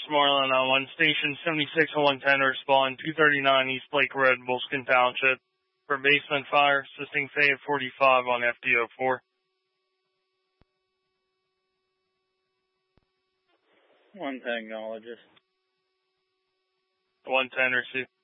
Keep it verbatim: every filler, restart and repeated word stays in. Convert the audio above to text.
Marlin on one station seventy-six and one ten to respond two thirty-nine East Lake Road, Wolskin Township for basement fire, assisting Fayette forty-five on F D O four. one ten, acknowledges. one ten received.